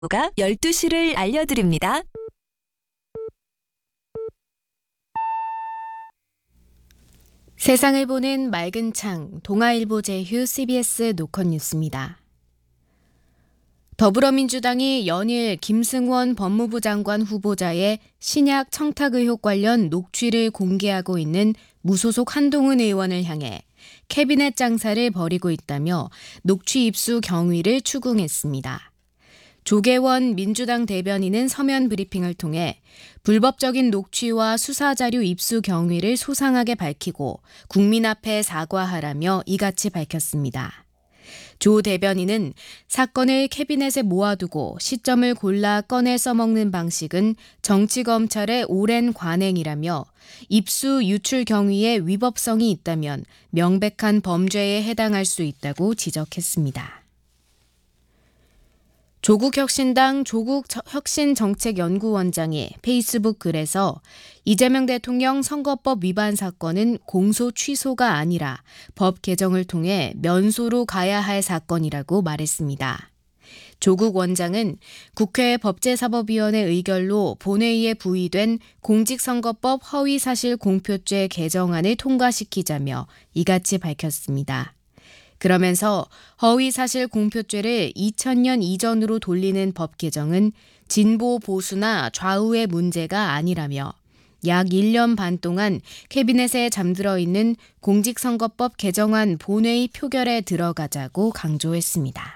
가 12시를 알려드립니다. 세상을 보는 맑은 창, 동아일보 제휴 CBS 노컷 뉴스입니다. 더불어민주당이 연일 김승원 법무부 장관 후보자의 신약 청탁 의혹 관련 녹취를 공개하고 있는 무소속 한동훈 의원을 향해 캐비넷 장사를 벌이고 있다며 녹취 입수 경위를 추궁했습니다. 조계원 민주당 대변인은 서면 브리핑을 통해 불법적인 녹취와 수사자료 입수 경위를 소상하게 밝히고 국민 앞에 사과하라며 이같이 밝혔습니다. 조 대변인은 사건을 캐비넷에 모아두고 시점을 골라 꺼내 써먹는 방식은 정치검찰의 오랜 관행이라며 입수 유출 경위에 위법성이 있다면 명백한 범죄에 해당할 수 있다고 지적했습니다. 조국혁신당 조국혁신정책연구원장이 페이스북 글에서 이재명 대통령 선거법 위반 사건은 공소 취소가 아니라 법 개정을 통해 면소로 가야 할 사건이라고 말했습니다. 조국 원장은 국회 법제사법위원회 의결로 본회의에 부의된 공직선거법 허위사실 공표죄 개정안을 통과시키자며 이같이 밝혔습니다. 그러면서 허위사실 공표죄를 2000년 이전으로 돌리는 법 개정은 진보 보수나 좌우의 문제가 아니라며 약 1년 반 동안 캐비넷에 잠들어 있는 공직선거법 개정안 본회의 표결에 들어가자고 강조했습니다.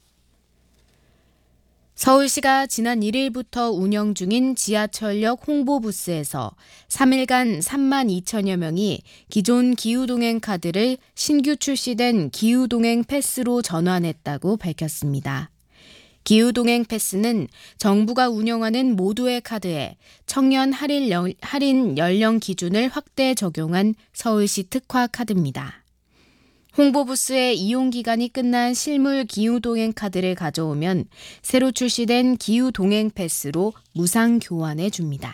서울시가 지난 1일부터 운영 중인 지하철역 홍보부스에서 3일간 3만 2천여 명이 기존 기후동행 카드를 신규 출시된 기후동행 패스로 전환했다고 밝혔습니다. 기후동행 패스는 정부가 운영하는 모두의 카드에 청년 할인 연령 기준을 확대 적용한 서울시 특화 카드입니다. 홍보부스의 이용기간이 끝난 실물 기후동행 카드를 가져오면 새로 출시된 기후동행 패스로 무상 교환해 줍니다.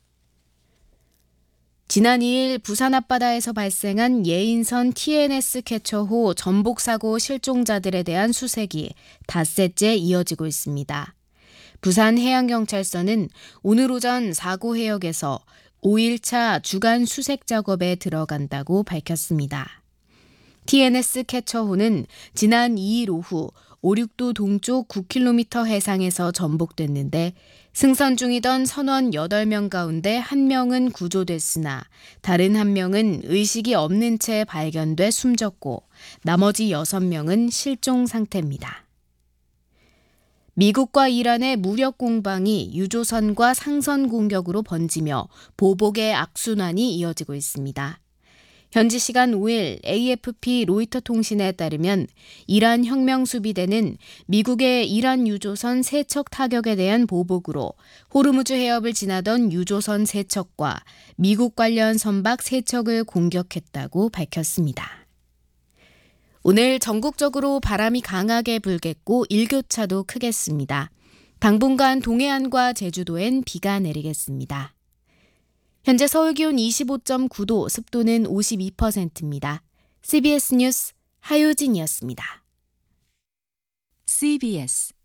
지난 2일 부산 앞바다에서 발생한 예인선 TNS 캐처호 전복사고 실종자들에 대한 수색이 닷새째 이어지고 있습니다. 부산해양경찰서는 오늘 오전 사고 해역에서 5일차 주간 수색 작업에 들어간다고 밝혔습니다. TNS 캐처호는 지난 2일 오후 오륙도 동쪽 9km 해상에서 전복됐는데 승선 중이던 선원 8명 가운데 1명은 구조됐으나 다른 1명은 의식이 없는 채 발견돼 숨졌고 나머지 6명은 실종 상태입니다. 미국과 이란의 무력 공방이 유조선과 상선 공격으로 번지며 보복의 악순환이 이어지고 있습니다. 현지 시간 5일 AFP 로이터 통신에 따르면 이란 혁명수비대는 미국의 이란 유조선 3척 타격에 대한 보복으로 호르무즈 해협을 지나던 유조선 3척과 미국 관련 선박 3척을 공격했다고 밝혔습니다. 오늘 전국적으로 바람이 강하게 불겠고 일교차도 크겠습니다. 당분간 동해안과 제주도엔 비가 내리겠습니다. 현재 서울 기온 25.9도, 습도는 52%입니다. CBS 뉴스 하효진이었습니다. CBS